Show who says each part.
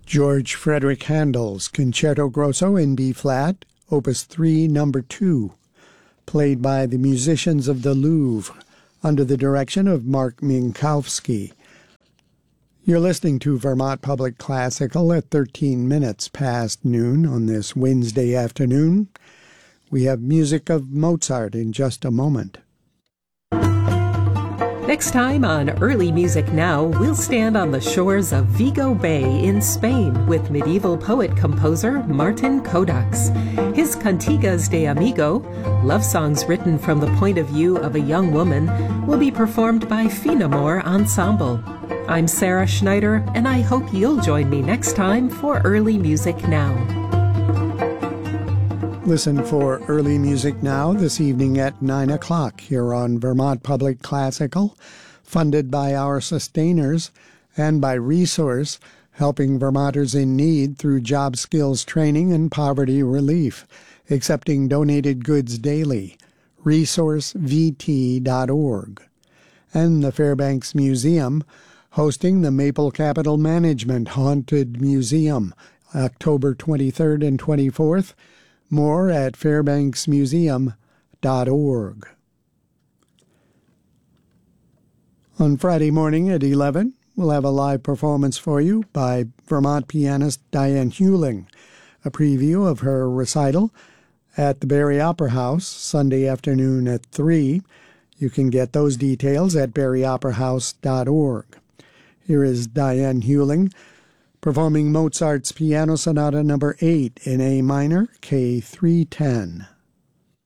Speaker 1: George Frederick Handel's Concerto Grosso in B-flat, Opus 3, No. 2, played by the musicians of the Louvre under the direction of Mark Minkowski. You're listening to Vermont Public Classical at 13 minutes past noon on this Wednesday afternoon. We have music of Mozart in just a moment.
Speaker 2: Next time on Early Music Now, we'll stand on the shores of Vigo Bay in Spain with medieval poet-composer Martin Codax. His Cantigas de Amigo, love songs written from the point of view of a young woman, will be performed by Finamore Ensemble. I'm Sarah Schneider, and I hope you'll join me next time for Early Music Now.
Speaker 1: Listen for Early Music Now this evening at 9 o'clock here on Vermont Public Classical, funded by our sustainers and by Resource, helping Vermonters in need through job skills training and poverty relief, accepting donated goods daily, resourcevt.org. And the Fairbanks Museum, hosting the Maple Capital Management Haunted Museum, October 23rd and 24th, more at fairbanksmuseum.org. On Friday morning at 11, we'll have a live performance for you by Vermont pianist Diane Hewling, a preview of her recital at the Barrie Opera House Sunday afternoon at 3. You can get those details at barrieoperahouse.org. Here is Diane Hewling performing Mozart's Piano Sonata No. 8 in A minor, K310.